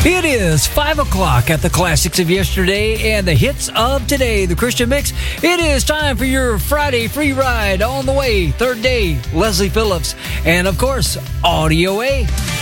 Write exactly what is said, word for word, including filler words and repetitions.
It is five o'clock at the classics of yesterday and the hits of today, the Christian Mix. It is time for your Friday free ride on the way. Third day, Leslie Phillips. And, of course, Audio A.